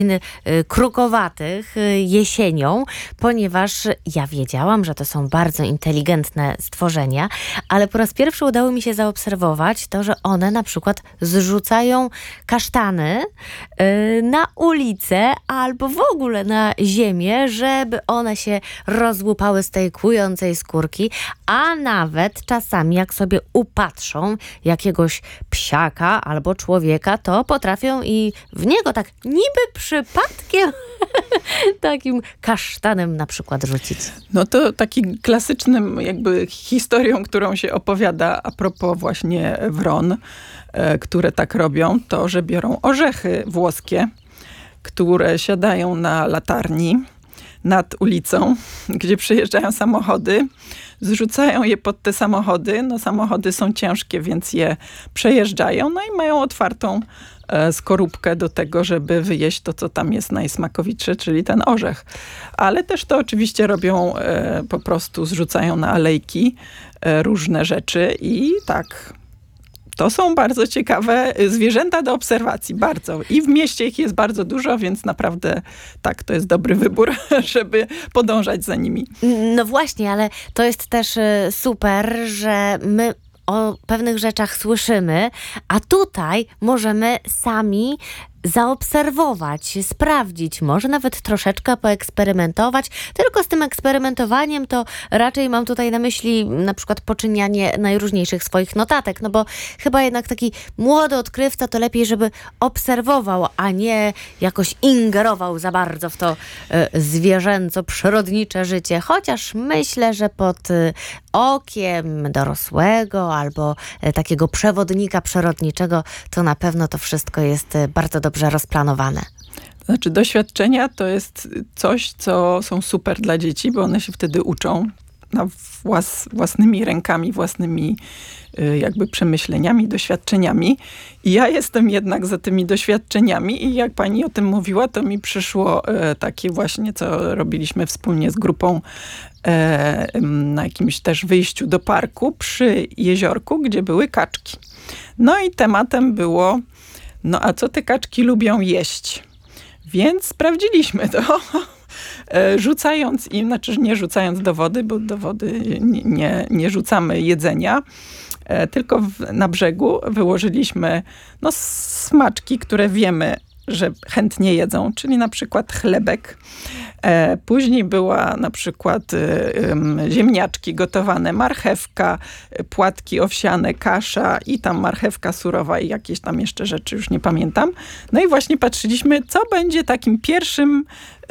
krukowatych jesienią, ponieważ ja wiedziałam, że to są bardzo inteligentne stworzenia, ale po raz pierwszy udało mi się zaobserwować to, że one na przykład zrzucają kasztany na ulicę albo w ogóle na ziemię, żeby one się rozłupały z tej kłującej skórki, a nawet czasami jak sobie upatrzą jakiegoś psiaka albo człowieka, to potrafią i w niego tak niby przypadkiem takim kasztanem na przykład rzucić. No to taki klasycznym jakby historią, którą się opowiada a propos właśnie wron, które tak robią, to, że biorą orzechy włoskie, które siadają na latarni nad ulicą, gdzie przejeżdżają samochody, zrzucają je pod te samochody. No samochody są ciężkie, więc je przejeżdżają, no i mają otwartą skorupkę do tego, żeby wyjeść to, co tam jest najsmakowitsze, czyli ten orzech. Ale też to oczywiście robią, po prostu zrzucają na alejki różne rzeczy i tak. To są bardzo ciekawe zwierzęta do obserwacji, bardzo. I w mieście ich jest bardzo dużo, więc naprawdę tak, to jest dobry wybór, żeby podążać za nimi. No właśnie, ale to jest też super, że my o pewnych rzeczach słyszymy, a tutaj możemy sami zaobserwować, sprawdzić, może nawet troszeczkę poeksperymentować. Tylko z tym eksperymentowaniem to raczej mam tutaj na myśli na przykład poczynianie najróżniejszych swoich notatek, no bo chyba jednak taki młody odkrywca to lepiej, żeby obserwował, a nie jakoś ingerował za bardzo w to zwierzęco-przyrodnicze życie. Chociaż myślę, że pod okiem dorosłego albo takiego przewodnika przyrodniczego to na pewno to wszystko jest bardzo dobrze rozplanowane. Znaczy doświadczenia to jest coś, co są super dla dzieci, bo one się wtedy uczą własnymi rękami, własnymi jakby przemyśleniami, doświadczeniami. I ja jestem jednak za tymi doświadczeniami i jak pani o tym mówiła, to mi przyszło takie właśnie, co robiliśmy wspólnie z grupą na jakimś też wyjściu do parku przy jeziorku, gdzie były kaczki. No i tematem było, no a co te kaczki lubią jeść? Więc sprawdziliśmy to, rzucając im, znaczy nie rzucając do wody, bo do wody nie rzucamy jedzenia, tylko na brzegu wyłożyliśmy smaczki, które wiemy, że chętnie jedzą, czyli na przykład chlebek. Później była na przykład ziemniaczki gotowane, marchewka, płatki owsiane, kasza i tam marchewka surowa i jakieś tam jeszcze rzeczy, już nie pamiętam. No i właśnie patrzyliśmy, co będzie takim pierwszym,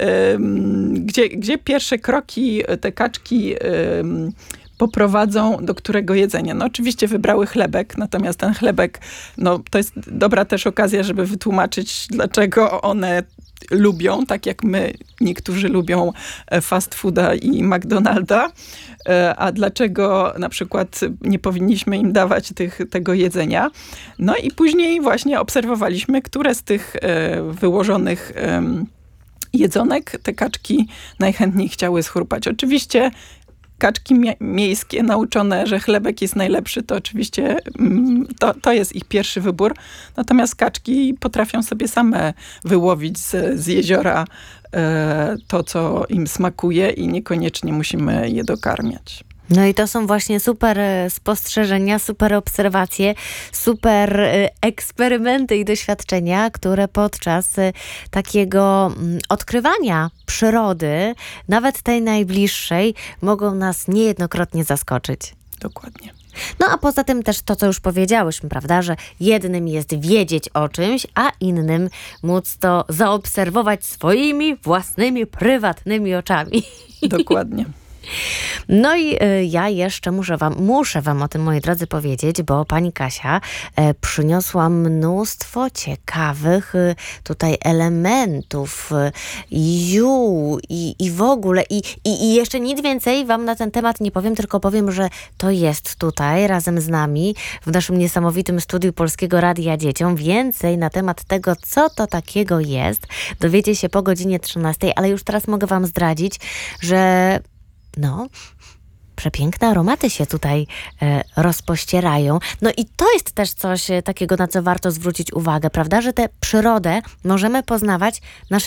gdzie pierwsze kroki te kaczki poprowadzą do którego jedzenia. No oczywiście wybrały chlebek, natomiast ten chlebek, no to jest dobra też okazja, żeby wytłumaczyć, dlaczego one lubią, tak jak my, niektórzy lubią fast fooda i McDonalda, a dlaczego na przykład nie powinniśmy im dawać tego jedzenia. No i później właśnie obserwowaliśmy, które z tych wyłożonych jedzonek te kaczki najchętniej chciały schrupać. Oczywiście kaczki miejskie nauczone, że chlebek jest najlepszy, to oczywiście to jest ich pierwszy wybór. Natomiast kaczki potrafią sobie same wyłowić z jeziora to, co im smakuje i niekoniecznie musimy je dokarmiać. No i to są właśnie super spostrzeżenia, super obserwacje, super eksperymenty i doświadczenia, które podczas takiego odkrywania przyrody, nawet tej najbliższej, mogą nas niejednokrotnie zaskoczyć. Dokładnie. No a poza tym też to, co już powiedziałyśmy, prawda, że jednym jest wiedzieć o czymś, a innym móc to zaobserwować swoimi własnymi, prywatnymi oczami. Dokładnie. No i ja jeszcze muszę wam o tym, moi drodzy, powiedzieć, bo pani Kasia przyniosła mnóstwo ciekawych tutaj elementów, ziół i w ogóle. I jeszcze nic więcej wam na ten temat nie powiem, tylko powiem, że to jest tutaj razem z nami w naszym niesamowitym studiu Polskiego Radia Dzieciom. Więcej na temat tego, co to takiego jest, dowiecie się po godzinie 13, ale już teraz mogę wam zdradzić, że przepiękne aromaty się tutaj rozpościerają. No i to jest też coś takiego, na co warto zwrócić uwagę, prawda? Że tę przyrodę możemy poznawać naszymi